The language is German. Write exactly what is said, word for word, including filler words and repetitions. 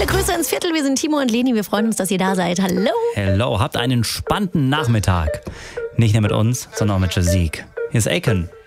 Viele Grüße ins Viertel. Wir sind Timo und Leni. Wir freuen uns, dass ihr da seid. Hallo. Hello, habt einen entspannten Nachmittag. Nicht nur mit uns, sondern auch mit Jasik. Hier ist Aiken.